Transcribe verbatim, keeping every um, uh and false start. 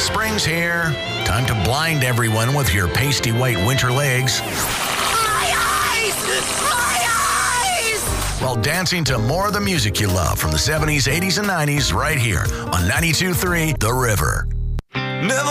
Spring's here. Time to blind everyone with your pasty white winter legs. My eyes! My eyes! While dancing to more of the music you love from the seventies, eighties, and nineties right here on ninety-two point three The River. Never